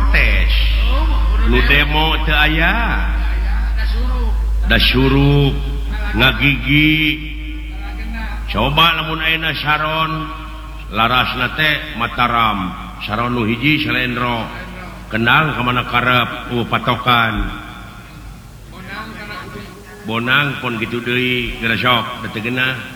protes lu demo teu aya da syurup ngagigi coba lamun ayeuna Sharon larasna teh Mataram Sharon nu hiji Salendro kenal ka mana karep patokan Bonang pon kitu deui geura sok da teu geunah